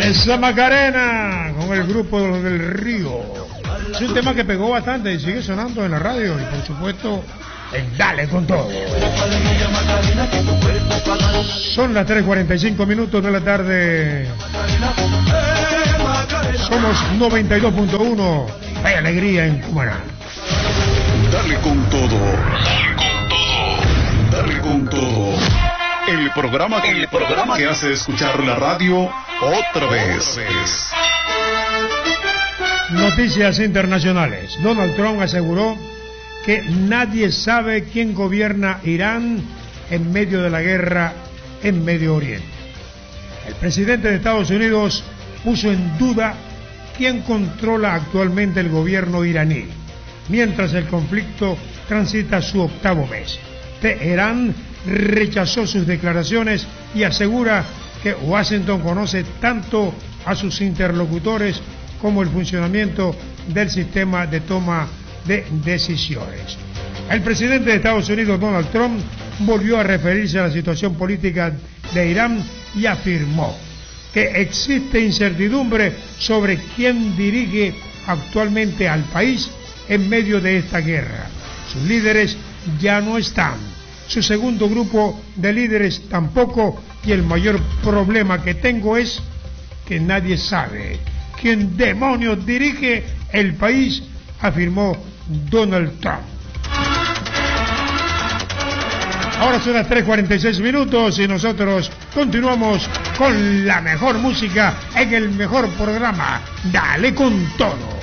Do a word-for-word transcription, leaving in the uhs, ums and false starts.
Esa Macarena con el grupo de los del Río. Es un tema que pegó bastante y sigue sonando en la radio y por supuesto en Dale con Todo. Son las tres cuarenta y cinco minutos de la tarde. Somos noventa y dos punto uno. Hay alegría en Cumaná. Dale con todo. Dale con todo. El programa, el programa que hace escuchar la radio otra vez. Noticias internacionales. Donald Trump aseguró que nadie sabe quién gobierna Irán en medio de la guerra en Medio Oriente. El presidente de Estados Unidos puso en duda quién controla actualmente el gobierno iraní, mientras el conflicto transita su octavo mes. Teherán rechazó sus declaraciones y asegura que Washington conoce tanto a sus interlocutores como el funcionamiento del sistema de toma de decisiones. El presidente de Estados Unidos, Donald Trump, volvió a referirse a la situación política de Irán y afirmó que existe incertidumbre sobre quién dirige actualmente al país en medio de esta guerra. Sus líderes ya no están, su segundo grupo de líderes tampoco, y el mayor problema que tengo es que nadie sabe quién demonios dirige el país, afirmó Donald Trump. Ahora son las tres cuarenta y seis minutos y nosotros continuamos con la mejor música en el mejor programa. Dale con Todo.